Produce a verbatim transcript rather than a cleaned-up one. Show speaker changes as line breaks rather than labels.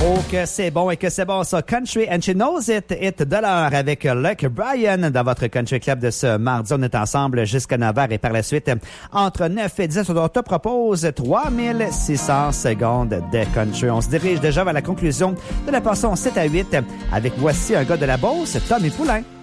Oh, que c'est bon et que c'est bon ça. Country and She Knows It, hit de l'heure avec Luke Bryan dans votre Country Club de ce mardi. On est ensemble jusqu'à neuf heures et par la suite, entre neuf et dix, on te propose trois mille six cents secondes de country. On se dirige déjà vers la conclusion de la portion sept à huit avec voici un gars de la Beauce, Tommy Poulain.